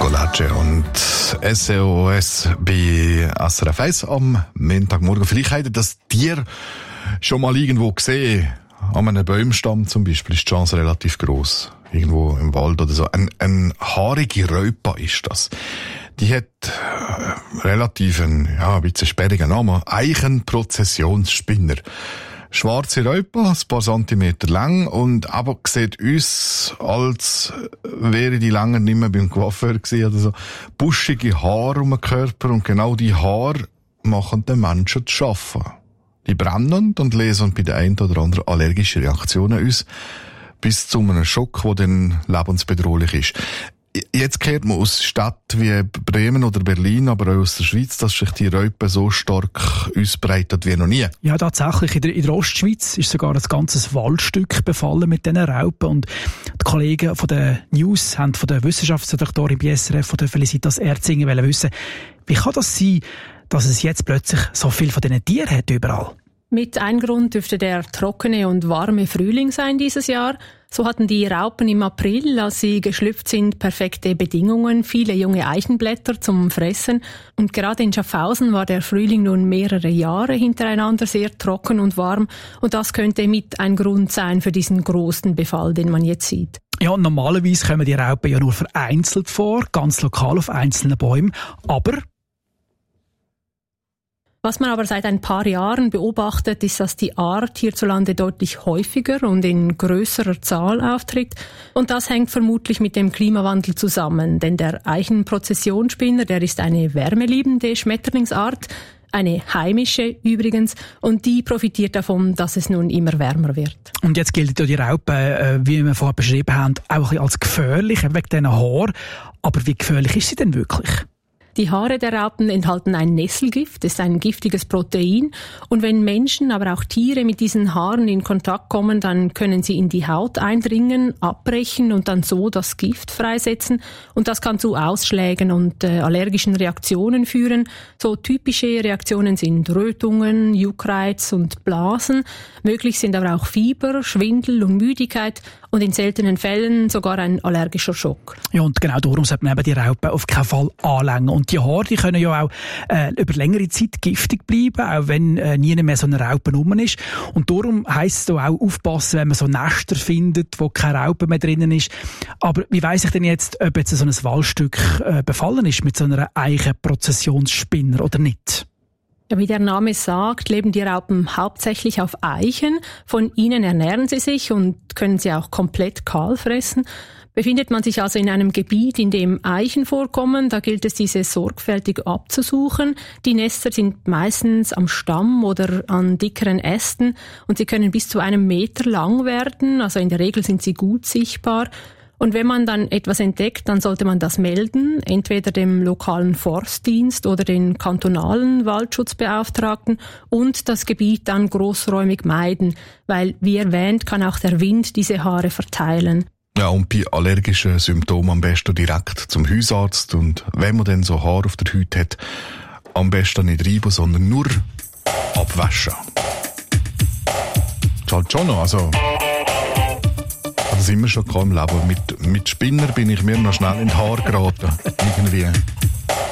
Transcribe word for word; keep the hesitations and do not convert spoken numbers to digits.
Lecce und S O S bei S R F eins am Montagmorgen. Vielleicht habt ihr das Tier schon mal irgendwo gesehen. An einem Baumstamm zum Beispiel ist die Chance relativ gross. Irgendwo im Wald oder so. Ein, ein haarige Raupe ist das. Die hat äh, relativ einen, ja, ein bisschen sperrigen Namen. Eichenprozessionsspinner. Schwarze Raupe, ein paar Zentimeter lang und aber sieht uns, als wäre die lange nicht mehr beim Coiffeur gewesen oder so. Buschige Haare um den Körper und genau die Haare machen den Menschen zu schaffen. Die brennen und lösen bei der einen oder anderen allergische Reaktionen aus, bis zu einem Schock, der dann lebensbedrohlich ist. Jetzt hört man aus Städten wie Bremen oder Berlin, aber auch aus der Schweiz, dass sich die Raupe so stark ausbreitet wie noch nie. Ja, tatsächlich. In der, in der Ostschweiz ist sogar ein ganzes Waldstück befallen mit diesen Raupen. Und die Kollegen von der News haben von der Wissenschaftsredaktorin bei S R F, von der Felicitas Erzingen, wollen wissen, wie kann das sein, dass es jetzt plötzlich so viel von diesen Tieren hat überall? Mit ein Grund dürfte der trockene und warme Frühling sein dieses Jahr. So hatten die Raupen im April, als sie geschlüpft sind, perfekte Bedingungen, viele junge Eichenblätter zum Fressen. Und gerade in Schaffhausen war der Frühling nun mehrere Jahre hintereinander sehr trocken und warm. Und das könnte mit ein Grund sein für diesen großen Befall, den man jetzt sieht. Ja, normalerweise kommen die Raupen ja nur vereinzelt vor, ganz lokal auf einzelnen Bäumen. Aber was man aber seit ein paar Jahren beobachtet, ist, dass die Art hierzulande deutlich häufiger und in größerer Zahl auftritt. Und das hängt vermutlich mit dem Klimawandel zusammen. Denn der Eichenprozessionsspinner, der ist eine wärmeliebende Schmetterlingsart, eine heimische übrigens, und die profitiert davon, dass es nun immer wärmer wird. Und jetzt gilt ja die Raupe, wie wir vorher beschrieben haben, auch ein bisschen als gefährlich, wegen diesen Haaren. Aber wie gefährlich ist sie denn wirklich? Die Haare der Raupen enthalten ein Nesselgift, das ist ein giftiges Protein. Und wenn Menschen, aber auch Tiere mit diesen Haaren in Kontakt kommen, dann können sie in die Haut eindringen, abbrechen und dann so das Gift freisetzen. Und das kann zu Ausschlägen und äh, allergischen Reaktionen führen. So typische Reaktionen sind Rötungen, Juckreiz und Blasen. Möglich sind aber auch Fieber, Schwindel und Müdigkeit und in seltenen Fällen sogar ein allergischer Schock. Ja, und genau darum sollte man eben die Raupen auf keinen Fall anlängen. Und die Haare, die können ja auch äh, über längere Zeit giftig bleiben, auch wenn äh, nie mehr so eine Raupe rum ist. Und darum heisst es da auch aufpassen, wenn man so Nester findet, wo keine Raupe mehr drinnen ist. Aber wie weiss ich denn jetzt, ob jetzt so ein Waldstück äh, befallen ist mit so einer Eichenprozessionsspinner oder nicht? Ja, wie der Name sagt, leben die Raupen hauptsächlich auf Eichen. Von ihnen ernähren sie sich und können sie auch komplett kahl fressen. Befindet man sich also in einem Gebiet, in dem Eichen vorkommen, da gilt es, diese sorgfältig abzusuchen. Die Nester sind meistens am Stamm oder an dickeren Ästen und sie können bis zu einem Meter lang werden. Also in der Regel sind sie gut sichtbar. Und wenn man dann etwas entdeckt, dann sollte man das melden, entweder dem lokalen Forstdienst oder den kantonalen Waldschutzbeauftragten und das Gebiet dann großräumig meiden, weil, wie erwähnt, kann auch der Wind diese Haare verteilen. Ja, und bei allergischen Symptomen am besten direkt zum Hausarzt. Und wenn man dann so Haare auf der Haut hat, am besten nicht reiben, sondern nur abwaschen. Das halt schon noch, also... Das immer schon im Leben. Mit, mit Spinner bin ich mir noch schnell in die Haare geraten. Irgendwie.